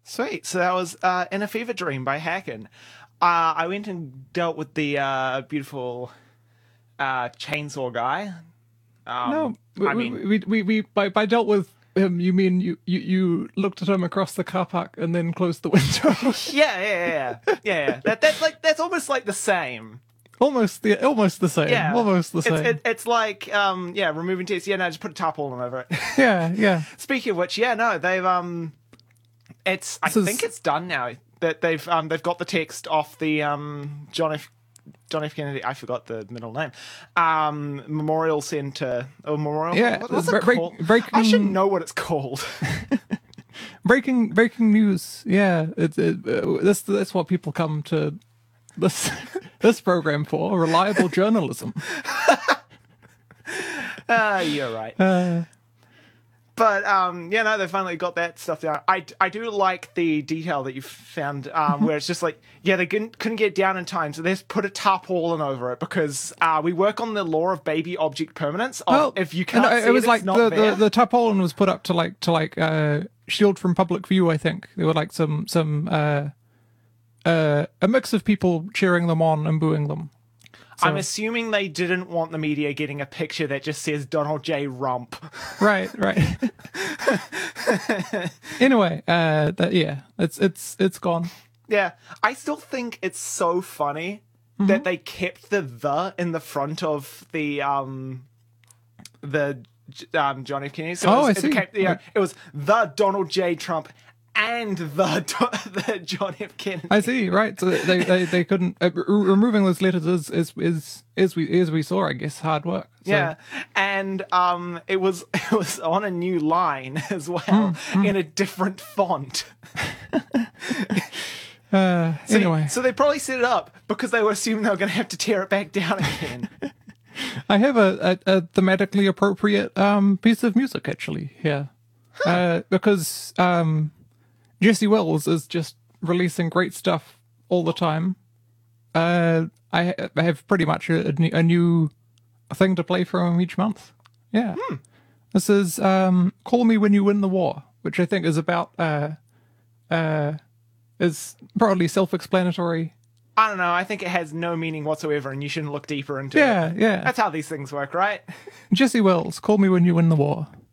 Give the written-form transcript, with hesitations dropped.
Sweet. So that was In a Fever Dream by Hacken. I went and dealt with the beautiful chainsaw guy. No, we by dealt with him, you mean you looked at him across the car park and then closed the window? Yeah. That's almost like the same. Almost the same. Yeah, almost the same. It's like removing tears. Yeah, no, just put a tarpaulin over it. Yeah. Speaking of which, yeah, no, they've I think it's done now. That they've got the text off the John F. Kennedy. I forgot the middle name. Memorial Center or Memorial. Yeah, what's it called? I should know what it's called. breaking news. Yeah, that's what people come to this program for. Reliable journalism. You're right. But they finally got that stuff down. I do like the detail that you found, where it's just like, they couldn't get it down in time, so they just put a tarpaulin over it because we work on the law of baby object permanence. If you can't see it was like there. the tarpaulin was put up to shield from public view. I think there were like some a mix of people cheering them on and booing them. So. I'm assuming they didn't want the media getting a picture that just says Donald J. Rump. Right. Anyway, it's gone. Yeah, I still think it's so funny that they kept the in the front of the John F. Kennedy. So I see. It was the Donald J. Trump and the John F. Kennedy. I see, right? So they couldn't removing those letters is as we saw, I guess, hard work. So. Yeah, and it was on a new line as well in a different font. Anyway, so they probably set it up because they were assuming they were going to have to tear it back down again. I have a thematically appropriate piece of music actually here, because Jesse Wells is just releasing great stuff all the time. I have pretty much a new thing to play for him each month. Yeah. This is Call Me When You Win the War, which I think is about is probably self-explanatory. I don't know. I think it has no meaning whatsoever, and you shouldn't look deeper into it. Yeah. That's how these things work, right? Jesse Wells, Call Me When You Win the War.